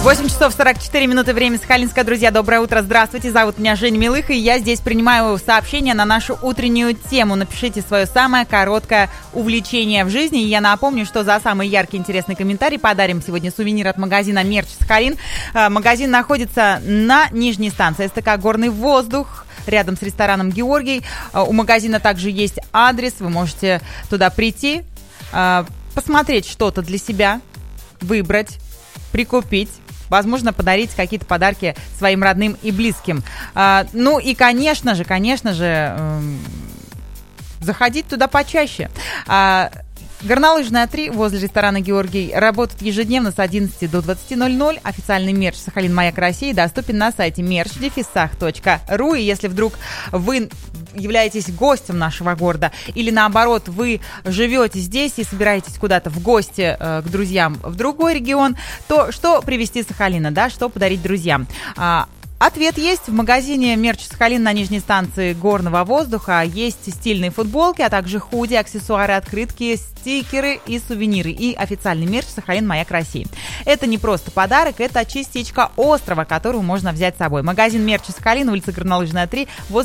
8 часов 44 минуты, время Сахалинска. Друзья, доброе утро, здравствуйте. Зовут меня Женя Милых, и я здесь принимаю сообщения на нашу утреннюю тему. Напишите свое самое короткое увлечение в жизни. И я напомню, что за самый яркий, интересный комментарий подарим сегодня сувенир от магазина «Мерч Сахалин». Магазин находится на нижней станции СТК «Горный воздух», рядом с рестораном «Георгий». У магазина также есть адрес, вы можете туда прийти, посмотреть что-то для себя, выбрать, прикупить. Возможно, подарить какие-то подарки своим родным и близким. Ну и, конечно же, заходить туда почаще. Горнолыжная 3 возле ресторана «Георгий» работает ежедневно с 11 до 20:00. Официальный мерч «Сахалин Маяк России» доступен на сайте merch-sah.ru. И если вдруг вы являетесь гостем нашего города или, наоборот, вы живете здесь и собираетесь куда-то в гости к друзьям в другой регион, то что привезти с Сахалина, да, что подарить друзьям? Ответ есть. В магазине «Мерч Сахалин» на нижней станции «Горного воздуха» есть стильные футболки, а также худи, аксессуары, открытки, стикеры и сувениры. И официальный мерч «Сахалин Маяк России». Это не просто подарок, это частичка острова, которую можно взять с собой. Магазин «Мерч Сахалин», улица Горнолыжная 3, возле